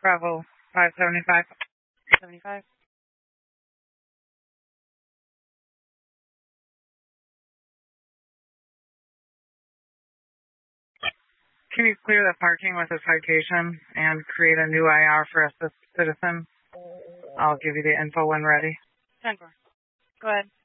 Bravo 575. 75. Can you clear the parking with a citation and create a new IR for us as citizen? I'll give you the info when ready. 10-4. Go ahead.